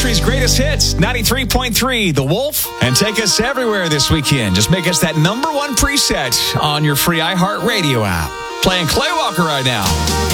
country's greatest hits, 93.3 The Wolf, and take us everywhere this weekend. Just make us that number one preset on your free iHeartRadio app. Playing Clay Walker right now.